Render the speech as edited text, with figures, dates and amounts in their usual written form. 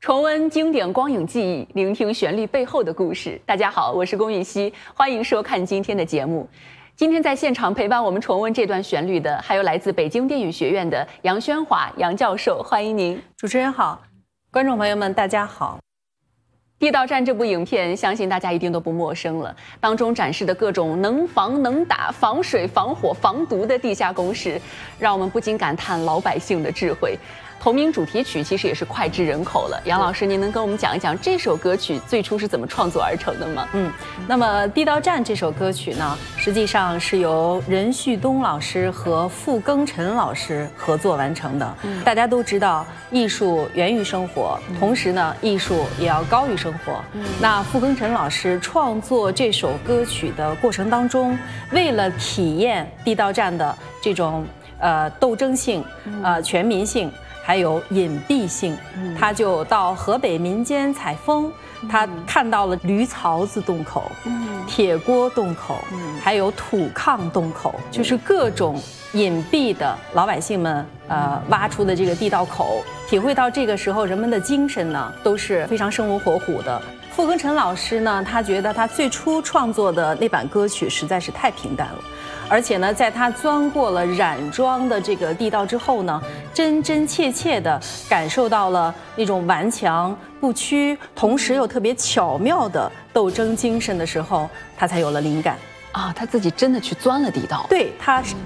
重温经典光影记忆，聆听旋律背后的故事。大家好，我是龚玉熙，欢迎收看今天的节目。今天在现场陪伴我们重温这段旋律的，还有来自北京电影学院的杨宣华杨教授，欢迎您。 主持人好，观众朋友们大家好。 《地道战》这部影片，相信大家一定都不陌生了。当中展示的各种能防能打、防水、防火、防毒的地下工事，让我们不禁感叹老百姓的智慧。同名主题曲其实也是脍炙人口了。杨老师，您能跟我们讲一讲这首歌曲最初是怎么创作而成的吗？ 那么《地道战》这首歌曲呢，实际上是由任旭东老师和傅庚辰老师合作完成的。大家都知道，艺术源于生活，同时呢，艺术也要高于生活。那傅庚辰老师创作这首歌曲的过程当中，为了体验地道战的这种斗争性、全民性。还有隐蔽性，他就到河北民间采风，他看到了驴槽子洞口、铁锅洞口，还有土炕洞口，就是各种隐蔽的老百姓们挖出的这个地道口，体会到这个时候人们的精神呢都是非常生龙活虎的。傅庚辰老师呢，他觉得他最初创作的那版歌曲实在是太平淡了。而且呢，在他钻过了染妆的这个地道之后呢，真真切切地感受到了那种顽强不屈，同时又特别巧妙的斗争精神的时候，他才有了灵感。 啊，他自己真的去钻了地道。 对，他